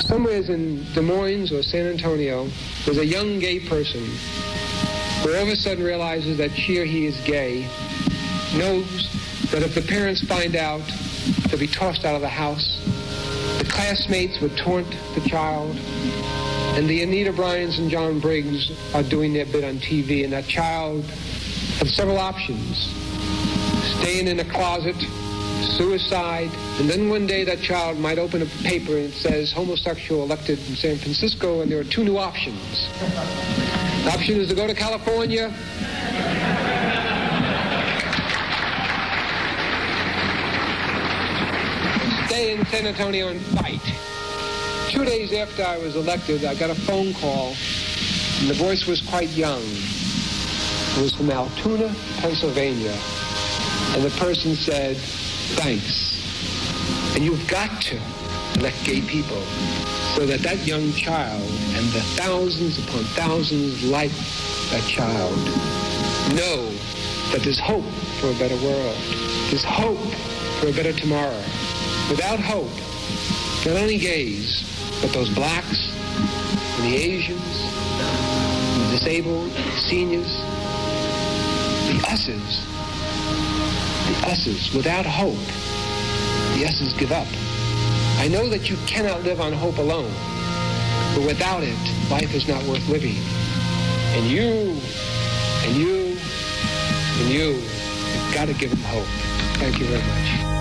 Somewhere in Des Moines or San Antonio, there's a young gay person who all of a sudden realizes that she or he is gay, knows that if the parents find out, they'll be tossed out of the house. The classmates would taunt the child, and the Anita Bryans and John Briggs are doing their bit on TV, and that child has several options. Staying in a closet, suicide, and then one day that child might open a paper and it says homosexual elected in San Francisco, and there are two new options. The option is to go to California, stay in San Antonio and fight. 2 days after I was elected, I got a phone call, and the voice was quite young. It was from Altoona, Pennsylvania, and the person said, "Thanks. And you've got to elect gay people so that that young child and the thousands upon thousands like that child know that there's hope for a better world. There's hope for a better tomorrow. Without hope, not only gays, but those blacks and the Asians, and the disabled, the seniors, the us's, without hope, the us's give up. I know that you cannot live on hope alone, but without it, life is not worth living. And you've got to give them hope. Thank you very much.